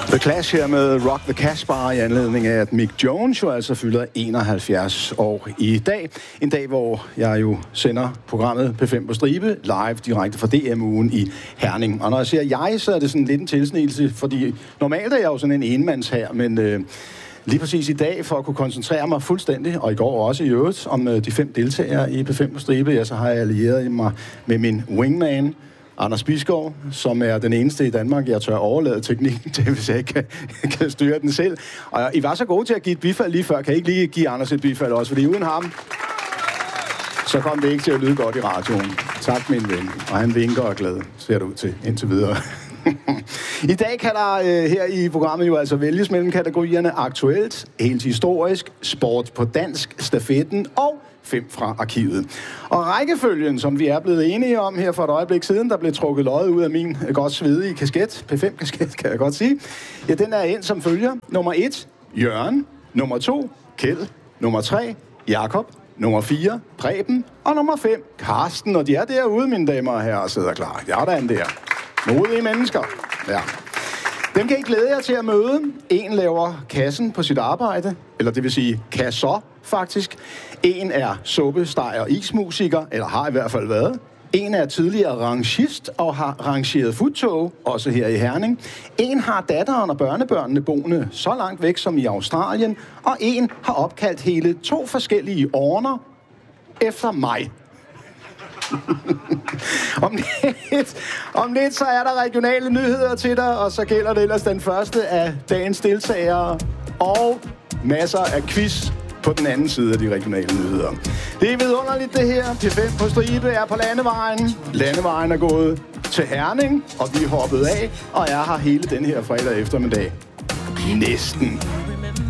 The Clash her med Rock the Casbah i anledning af, at Mick Jones jo altså fylder 71 år i dag. En dag, hvor jeg jo sender programmet P5 på stribe live direkte fra DM-ugen i Herning. Og når jeg siger jeg, så er det sådan lidt en tilsnigelse, fordi normalt er jeg jo sådan en enmands her, men lige præcis i dag, for at kunne koncentrere mig fuldstændig, og i går også i øvrigt, om de 5 deltagere i P5 på stribe, ja, så har jeg allieret mig med min wingman, Anders Bisgaard, som er den eneste i Danmark, jeg tør overlade teknikken til, hvis jeg ikke kan styre den selv. Og I var så gode til at give et bifald lige før. Kan I ikke lige give Anders et bifald også? Fordi uden ham, så kom det ikke til at lyde godt i radioen. Tak, min ven. Og han vinker og er glad, ser det ud til indtil videre. I dag kan der her i programmet jo altså vælges mellem kategorierne aktuelt, helt historisk, sport på dansk, stafetten og 5 fra arkivet. Og rækkefølgen, som vi er blevet enige om her for et øjeblik siden, der blev trukket løjet ud af min godt svedige kasket, P5-kasket kan jeg godt sige, ja, den er ind som følger. Nummer 1, Jørgen. Nummer 2, Kjeld. Nummer 3, Jakob. Nummer 4, Preben. Og nummer 5, Karsten. Og de er derude, mine damer og herrer, og sidder klar. Ja, der er den der. Modige mennesker. Ja. Dem kan I glæde jer til at møde. En laver kassen på sit arbejde, eller det vil sige kasser, faktisk. En er suppe, steg og ismusiker, eller har i hvert fald været. En er tidligere rangist og har rangeret futtog, også her i Herning. En har datteren og børnebørnene boende så langt væk som i Australien. Og en har opkaldt hele 2 forskellige orner efter mig. Om lidt så er der regionale nyheder til dig, og så gælder det ellers den første af dagens deltagere, og masser af quiz på den anden side af de regionale nyheder. Det er vidunderligt det her. P5 på stribe er på landevejen. Landevejen er gået til Herning, og vi er hoppet af, og er her hele den her fredag eftermiddag. Næsten.